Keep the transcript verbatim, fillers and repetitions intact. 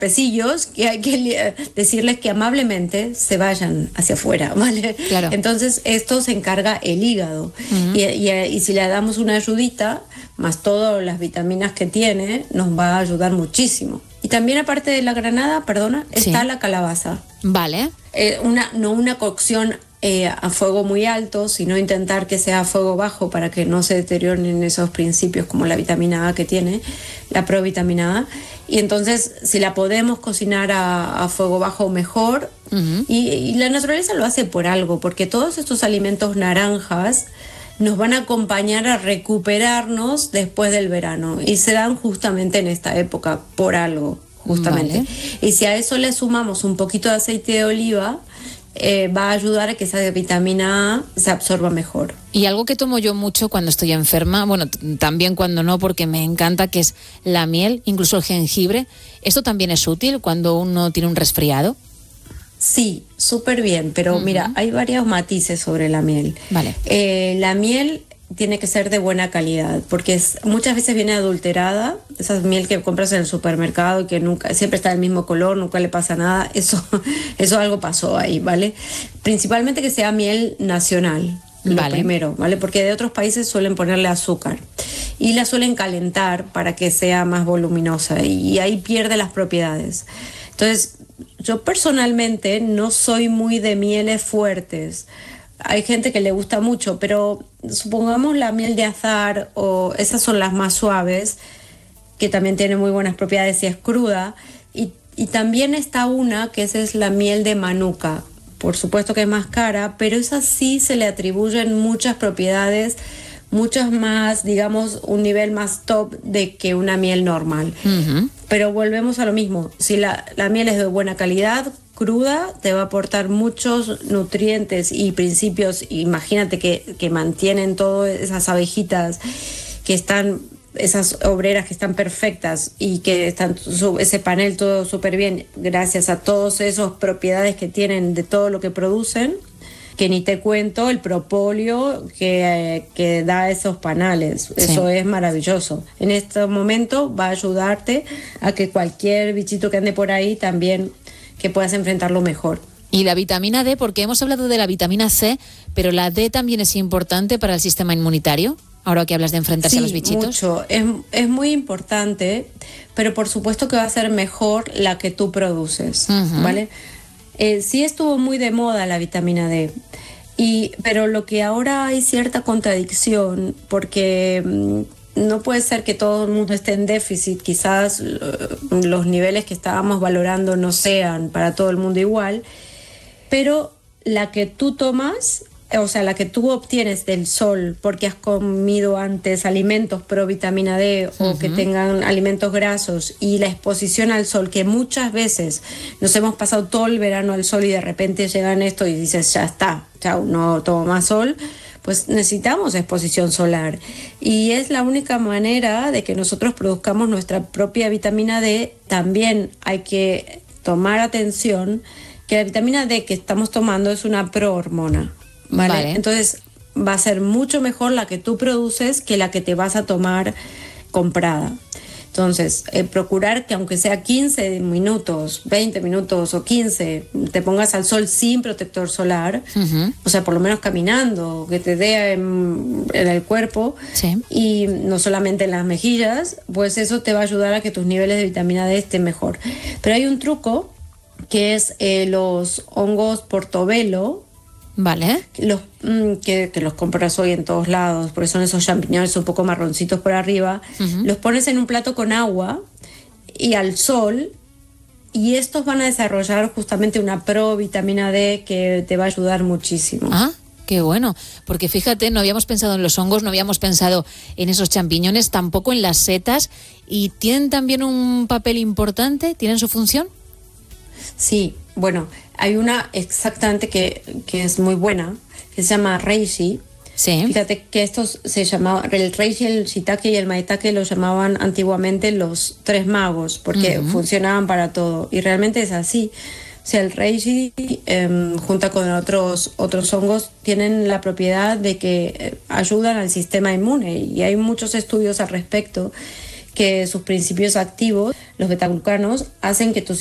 pesillos que hay que decirles que amablemente se vayan hacia afuera, ¿vale? Claro. Entonces esto se encarga el hígado. Uh-huh. y, y, y si le damos una ayudita, más todas las vitaminas que tiene, nos va a ayudar muchísimo. Y también aparte de la granada, perdona, está sí. la calabaza. Vale. Eh, una, no una cocción eh, a fuego muy alto, sino intentar que sea a fuego bajo para que no se deterioren esos principios como la vitamina A que tiene, la provitamina A. Y entonces, si la podemos cocinar a, a fuego bajo, mejor. Uh-huh. Y, y la naturaleza lo hace por algo, porque todos estos alimentos naranjas nos van a acompañar a recuperarnos después del verano. Y se dan justamente en esta época, por algo, justamente. Vale. Y si a eso le sumamos un poquito de aceite de oliva, eh, va a ayudar a que esa vitamina A se absorba mejor. Y algo que tomo yo mucho cuando estoy enferma, bueno, t- también cuando no, porque me encanta, que es la miel, incluso el jengibre. ¿Esto también es útil cuando uno tiene un resfriado? Sí, súper bien, pero uh-huh. mira, hay varios matices sobre la miel. Vale. Eh, la miel tiene que ser de buena calidad, porque es, muchas veces viene adulterada, esa miel que compras en el supermercado y que nunca, siempre está del mismo color, nunca le pasa nada, eso, eso algo pasó ahí, ¿vale? Principalmente que sea miel nacional, lo vale. primero, ¿vale? Porque de otros países suelen ponerle azúcar y la suelen calentar para que sea más voluminosa y ahí pierde las propiedades. Entonces, yo personalmente no soy muy de mieles fuertes. Hay gente que le gusta mucho, pero supongamos la miel de azahar, o esas son las más suaves, que también tienen muy buenas propiedades si es cruda. Y, y también está una que esa es la miel de manuka. Por supuesto que es más cara, pero esa sí se le atribuyen muchas propiedades, muchas más, digamos, un nivel más top de que una miel normal. Uh-huh. Pero volvemos a lo mismo. Si la, la miel es de buena calidad, cruda, te va a aportar muchos nutrientes y principios. Imagínate que, que mantienen todas esas abejitas que están, esas obreras que están perfectas y que están su, ese panel todo súper bien gracias a todas esas propiedades que tienen de todo lo que producen, que ni te cuento el propóleo que, que da esos panales. Sí. Eso es maravilloso. En este momento va a ayudarte a que cualquier bichito que ande por ahí también que puedas enfrentarlo mejor. Y la vitamina D, porque hemos hablado de la vitamina C, pero la D también es importante para el sistema inmunitario, ahora que hablas de enfrentarse sí, a los bichitos. Mucho. Es, es muy importante, pero por supuesto que va a ser mejor la que tú produces, uh-huh. ¿vale? Eh, sí estuvo muy de moda la vitamina D, y, pero lo que ahora hay cierta contradicción, porque mmm, no puede ser que todo el mundo esté en déficit, quizás uh, los niveles que estábamos valorando no sean para todo el mundo igual, pero la que tú tomas, o sea, la que tú obtienes del sol porque has comido antes alimentos pro vitamina D o uh-huh. que tengan alimentos grasos, y la exposición al sol, que muchas veces nos hemos pasado todo el verano al sol y de repente llegan esto y dices, ya está, chao, no tomo más sol, pues necesitamos exposición solar. Y es la única manera de que nosotros produzcamos nuestra propia vitamina D. También hay que tomar atención que la vitamina D que estamos tomando es una prohormona. ¿Vale? Vale. Entonces va a ser mucho mejor la que tú produces que la que te vas a tomar comprada. Entonces, eh, procurar que aunque sea quince minutos, veinte minutos o quince, te pongas al sol sin protector solar, uh-huh. o sea, por lo menos caminando, que te dé en, en el cuerpo, sí. y no solamente en las mejillas, pues eso te va a ayudar a que tus niveles de vitamina D estén mejor. Pero hay un truco que es eh, los hongos portobelo. Vale. Los, mmm, que, que los compras hoy en todos lados, porque son esos champiñones un poco marroncitos por arriba. Uh-huh. Los pones en un plato con agua y al sol, y estos van a desarrollar justamente una provitamina D que te va a ayudar muchísimo. Ah, qué bueno, porque fíjate, no habíamos pensado en los hongos, no habíamos pensado en esos champiñones, tampoco en las setas, y tienen también un papel importante, ¿tienen su función? Sí, bueno, hay una exactamente que, que es muy buena, que se llama reishi. Sí. Fíjate que estos se llamaban, el reishi, el shiitake y el maitake los llamaban antiguamente los tres magos, porque uh-huh. funcionaban para todo, y realmente es así. O sea, el reishi, eh, junto con otros, otros hongos, tienen la propiedad de que ayudan al sistema inmune, y hay muchos estudios al respecto que sus principios activos, los betaglucanos, hacen que tu